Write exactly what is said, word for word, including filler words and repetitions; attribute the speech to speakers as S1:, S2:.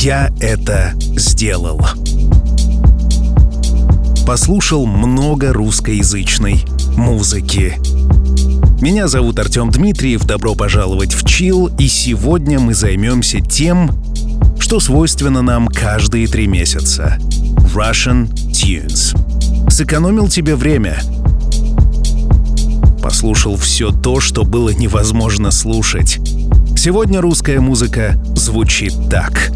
S1: я это сделал. Послушал много русскоязычной музыки. Меня зовут Артем Дмитриев, добро пожаловать в Chill, и сегодня мы займемся тем, что свойственно нам каждые три месяца. Russian Tunes. Сэкономил тебе время. Послушал все то, что было невозможно слушать. Сегодня русская музыка звучит так.